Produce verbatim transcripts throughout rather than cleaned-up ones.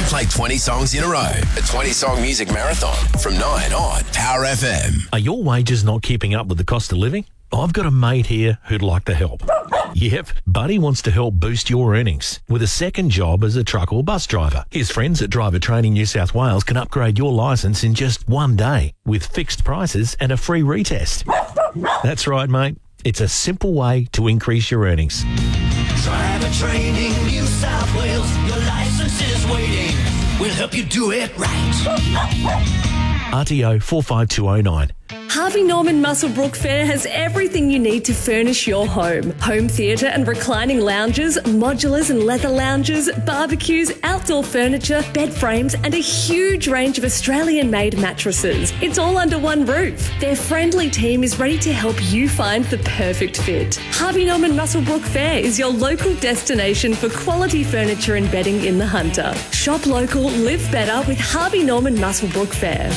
play twenty songs in a row. A twenty-song music marathon from nine on Power F M. Are your wages not keeping up with the cost of living? I've got a mate here who'd like to help. Yep, Buddy wants to help boost your earnings with a second job as a truck or bus driver. His friends at Driver Training New South Wales can upgrade your licence in just one day with fixed prices and a free retest. That's right, mate. It's a simple way to increase your earnings. Driver Training New South Wales, your licence is waiting. We'll help you do it right. R T O four five two oh nine. Harvey Norman Muswellbrook Fair has everything you need to furnish your home. Home theatre and reclining lounges, modulars and leather lounges, barbecues, outdoor furniture, bed frames and a huge range of Australian-made mattresses. It's all under one roof. Their friendly team is ready to help you find the perfect fit. Harvey Norman Muswellbrook Fair is your local destination for quality furniture and bedding in the Hunter. Shop local, live better with Harvey Norman Muswellbrook Fair.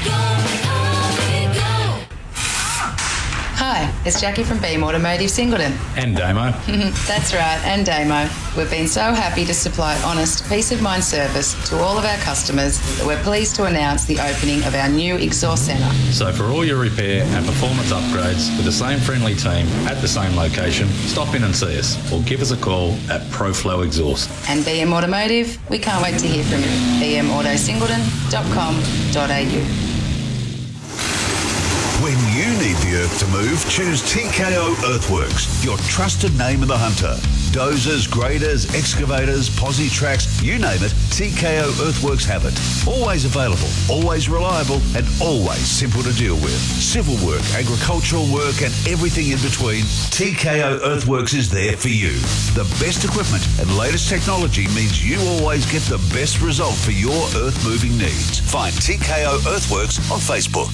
Hi, it's Jackie from Beam Automotive Singleton. And Damo. That's right, and Damo. We've been so happy to supply honest, peace of mind service to all of our customers that we're pleased to announce the opening of our new exhaust centre. So for all your repair and performance upgrades with the same friendly team at the same location, stop in and see us or give us a call at ProFlow Exhaust. And B M Automotive, we can't wait to hear from you. b m auto singleton dot com dot a u. When you need the earth to move, choose T K O Earthworks, your trusted name in the Hunter. Dozers, graders, excavators, posi tracks, you name it, T K O Earthworks have it. Always available, always reliable, and always simple to deal with. Civil work, agricultural work, and everything in between, T K O Earthworks is there for you. The best equipment and latest technology means you always get the best result for your earth-moving needs. Find T K O Earthworks on Facebook.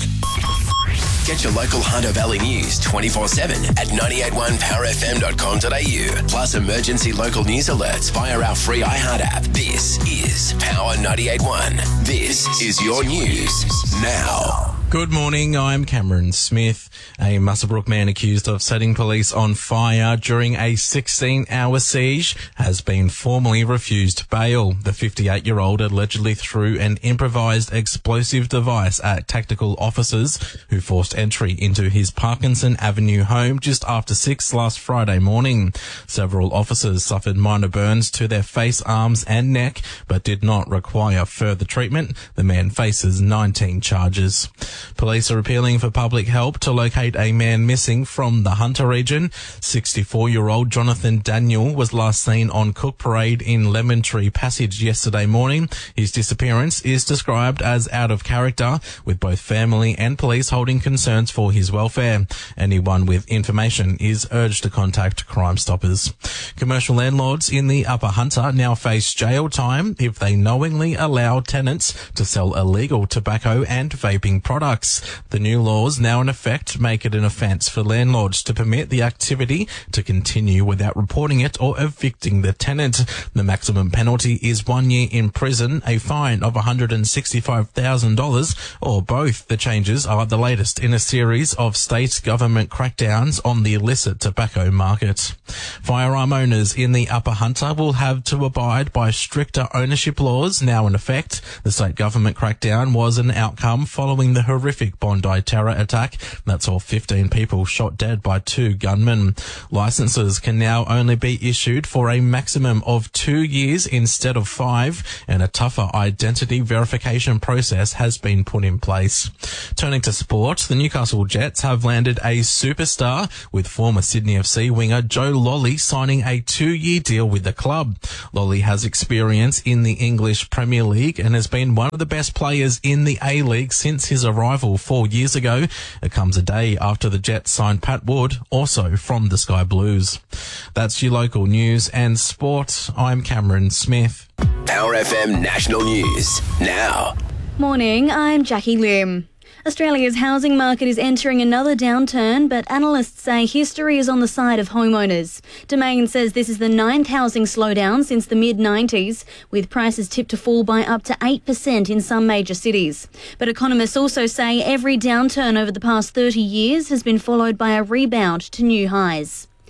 Get your local Hunter Valley news twenty-four seven at nine eight one power f m dot com dot a u. Plus emergency local news alerts via our free iHeart app. This is Power ninety-eight point one. This is your news now. Good morning, I'm Cameron Smith. A Muswellbrook man accused of setting police on fire during a sixteen-hour siege has been formally refused bail. The fifty-eight-year-old allegedly threw an improvised explosive device at tactical officers who forced entry into his Parkinson Avenue home just after six last Friday morning. Several officers suffered minor burns to their face, arms and neck, but did not require further treatment. The man faces nineteen charges. Police are appealing for public help to locate a man missing from the Hunter region. sixty-four-year-old Jonathan Daniel was last seen on Cook Parade in Lemon Tree Passage yesterday morning. His disappearance is described as out of character, with both family and police holding concerns for his welfare. Anyone with information is urged to contact Crime Stoppers. Commercial landlords in the Upper Hunter now face jail time if they knowingly allow tenants to sell illegal tobacco and vaping products. The new laws now in effect make it an offence for landlords to permit the activity to continue without reporting it or evicting the tenant. The maximum penalty is one year in prison, a fine of one hundred sixty-five thousand dollars, or both. The changes are the latest in a series of state government crackdowns on the illicit tobacco market. Firearm owners in the Upper Hunter will have to abide by stricter ownership laws now in effect. The state government crackdown was an outcome following the horrific Bondi terror attack that saw fifteen people shot dead by two gunmen. Licenses can now only be issued for a maximum of two years instead of five, and a tougher identity verification process has been put in place. Turning to sport, the Newcastle Jets have landed a superstar, with former Sydney F C winger Joe Lolly signing a two-year deal with the club. Lolly has experience in the English Premier League and has been one of the best players in the A-League since his arrival four years ago. It comes a day after the Jets signed Pat Wood, also from the Sky Blues. That's your local news and sport. I'm Cameron Smith. Power F M National News now. Morning, I'm Jackie Lim. Australia's housing market is entering another downturn, but analysts say history is on the side of homeowners. Domain says this is the ninth housing slowdown since the mid nineties, with prices tipped to fall by up to eight percent in some major cities. But economists also say every downturn over the past thirty years has been followed by a rebound to new highs.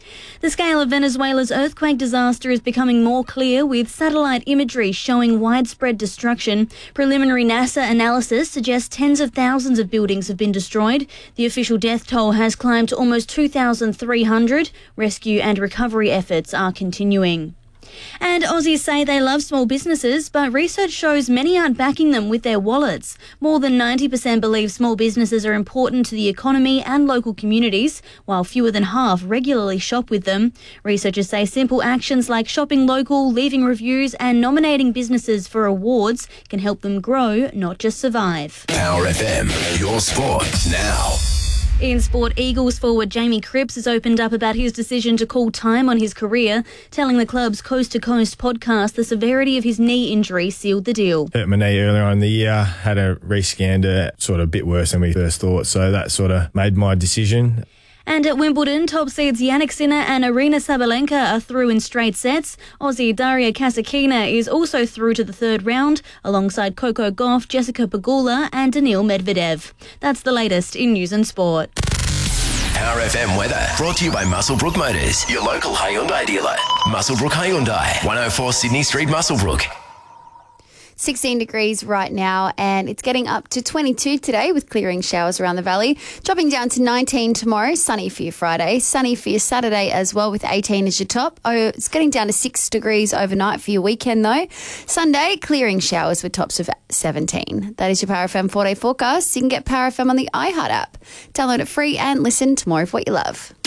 The scale of Venezuela's earthquake disaster is becoming more clear, with satellite imagery showing widespread destruction. Preliminary NASA analysis suggests tens of thousands of buildings have been destroyed. The official death toll has climbed to almost two thousand three hundred. Rescue and recovery efforts are continuing. And Aussies say they love small businesses, but research shows many aren't backing them with their wallets. More than ninety percent believe small businesses are important to the economy and local communities, while fewer than half regularly shop with them. Researchers say simple actions like shopping local, leaving reviews and nominating businesses for awards can help them grow, not just survive. Power F M, your sport now. In sport, Eagles forward Jamie Cripps has opened up about his decision to call time on his career, telling the club's Coast to Coast podcast the severity of his knee injury sealed the deal. Hurt my knee earlier on in the year, had a rescanned it, sort of a bit worse than we first thought, so that sort of made my decision. And at Wimbledon, top seeds Jannik Sinner and Arina Sabalenka are through in straight sets. Aussie Daria Kasatkina is also through to the third round, alongside Coco Gauff, Jessica Pegula and Daniil Medvedev. That's the latest in news and sport. Power F M weather brought to you by Muswellbrook Motors, your local Hyundai dealer. Muswellbrook Hyundai, one oh four Sydney Street, Muswellbrook. sixteen degrees right now, and it's getting up to twenty-two today with clearing showers around the valley. Dropping down to nineteen tomorrow, sunny for your Friday, sunny for your Saturday as well with eighteen as your top. Oh, it's getting down to six degrees overnight for your weekend though. Sunday, clearing showers with tops of seventeen. That is your Power F M four-day forecast. You can get Power F M on the iHeart app. Download it free and listen to more of what you love.